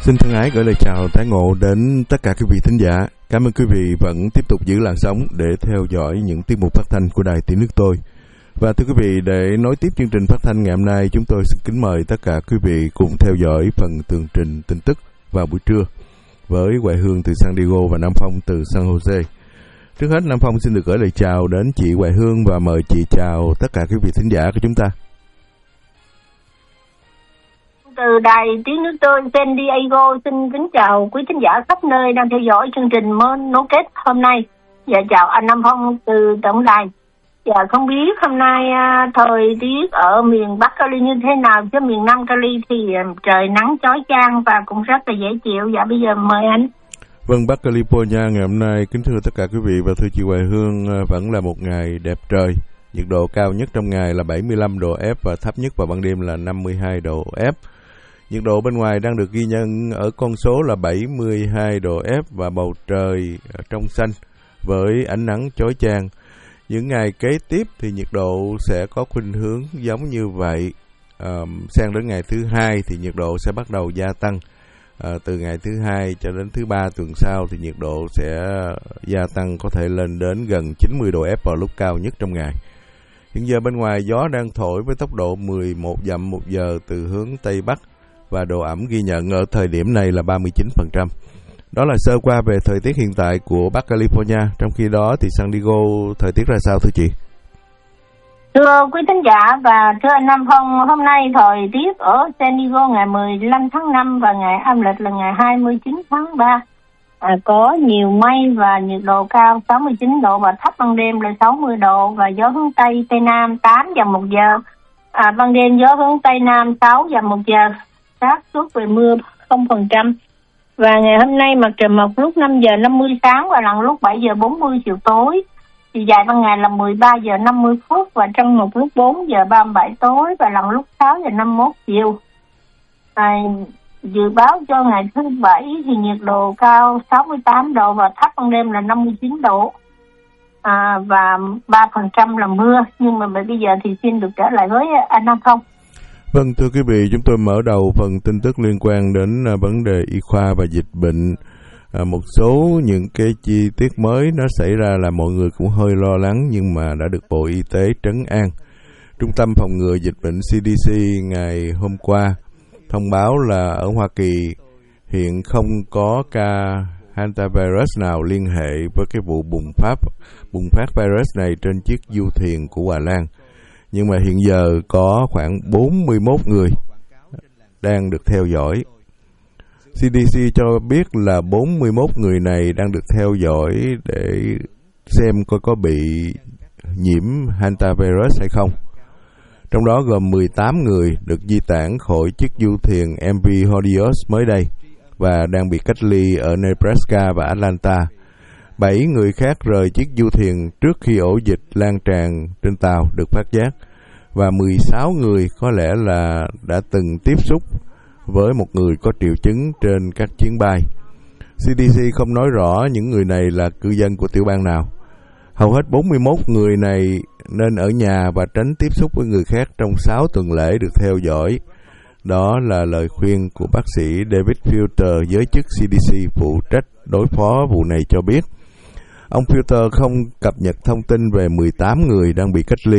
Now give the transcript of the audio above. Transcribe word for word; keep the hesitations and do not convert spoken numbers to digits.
Xin thân ái gửi lời chào tái ngộ đến tất cả quý vị thính giả. Cảm ơn quý vị vẫn tiếp tục giữ làn sóng để theo dõi những tiết mục phát thanh của Đài Tiếng Nước Tôi. Và thưa quý vị, để nối tiếp chương trình phát thanh ngày hôm nay, chúng tôi xin kính mời tất cả quý vị cùng theo dõi phần tường trình tin tức vào buổi trưa với Hoài Hương từ San Diego và Nam Phong từ San Jose. Trước hết, Nam Phong xin được gửi lời chào đến chị Hoài Hương và mời chị chào tất cả quý vị thính giả của chúng ta. Từ Đài Tiếng Nước Tôi San Diego xin kính chào quý thính giả khắp nơi đang theo dõi chương trình nối kết hôm nay. Và chào anh Nam Phong từ tổng đài. Và không biết hôm nay thời tiết ở miền Bắc Cali như thế nào, chứ miền Nam Cali thì trời nắng chói chang và cũng rất là dễ chịu. Và bây giờ mời anh. Vâng, Bắc California ngày hôm nay, kính thưa tất cả quý vị và thưa chị Hoài Hương, vẫn là một ngày đẹp trời. Nhiệt độ cao nhất trong ngày là bảy mươi lăm độ F và thấp nhất vào ban đêm là năm mươi hai độ F. Nhiệt độ bên ngoài đang được ghi nhận ở con số là bảy mươi hai độ F và bầu trời trong xanh với ánh nắng chói chang. Những ngày kế tiếp thì nhiệt độ sẽ có khuynh hướng giống như vậy. À, sang đến ngày thứ hai thì nhiệt độ sẽ bắt đầu gia tăng. À, từ ngày thứ hai cho đến thứ ba tuần sau thì nhiệt độ sẽ gia tăng có thể lên đến gần chín mươi độ F vào lúc cao nhất trong ngày. Hiện giờ bên ngoài gió đang thổi với tốc độ mười một dặm một giờ từ hướng Tây Bắc và độ ẩm ghi nhận ở thời điểm này là ba mươi chín phần trăm. Đó là sơ qua về thời tiết hiện tại của Bắc California. Trong khi đó thì San Diego thời tiết ra sao thưa chị? Thưa quý thính giả và thưa anh Nam Phong, hôm nay thời tiết ở San Diego ngày mười lăm tháng năm và ngày âm lịch là ngày hai mươi chín tháng ba. À, có nhiều mây và nhiệt độ cao sáu mươi chín độ và thấp ban đêm là sáu mươi độ và gió hướng Tây Tây Nam tám dặm một giờ. À, ban đêm gió hướng Tây Nam sáu dặm một giờ. Xác suất về mưa không phần trăm. Và ngày hôm nay mặt trời mọc lúc năm giờ năm mươi sáng và lặn lúc bảy giờ bốn mươi chiều tối. Thì dài ban ngày là mười ba giờ năm mươi phút và trong một lúc bốn giờ ba mươi bảy tối và lặn lúc sáu giờ năm mươi mốt chiều. À, dự báo cho ngày thứ bảy thì nhiệt độ cao sáu mươi tám độ và thấp ban đêm là năm mươi chín độ. À, và ba phần trăm là mưa. Nhưng mà bây giờ thì xin được trở lại với anh Nam Phong. Vâng, thưa quý vị, chúng tôi mở đầu phần tin tức liên quan đến uh, vấn đề y khoa và dịch bệnh. Uh, một số những cái chi tiết mới nó xảy ra là mọi người cũng hơi lo lắng nhưng mà đã được Bộ Y tế trấn an. Trung tâm phòng ngừa dịch bệnh C D C ngày hôm qua thông báo là ở Hoa Kỳ hiện không có ca hantavirus nào liên hệ với cái vụ bùng phát bùng phát virus này trên chiếc du thuyền của Hà Lan. Nhưng mà hiện giờ có khoảng bốn mươi mốt người đang được theo dõi. C D C cho biết là bốn mươi mốt người này đang được theo dõi để xem coi có bị nhiễm hantavirus hay không. Trong đó gồm mười tám người được di tản khỏi chiếc du thuyền M V Hodius mới đây và đang bị cách ly ở Nebraska và Atlanta. bảy người khác rời chiếc du thuyền trước khi ổ dịch lan tràn trên tàu được phát giác và mười sáu người có lẽ là đã từng tiếp xúc với một người có triệu chứng trên các chuyến bay. C D C không nói rõ những người này là cư dân của tiểu bang nào. Hầu hết bốn mươi mốt người này nên ở nhà và tránh tiếp xúc với người khác trong sáu tuần lễ được theo dõi. Đó là lời khuyên của bác sĩ David Filter, giới chức C D C phụ trách đối phó vụ này cho biết. Ông Filter không cập nhật thông tin về mười tám người đang bị cách ly